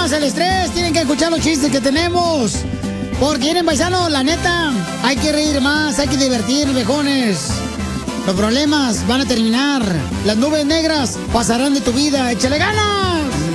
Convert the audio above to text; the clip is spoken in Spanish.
más el estrés, tienen que escuchar los chistes que tenemos. Porque miren, paisanos, la neta, hay que reír más, hay que divertir, viejones. Los problemas van a terminar. Las nubes negras pasarán de tu vida. ¡Échale ganas!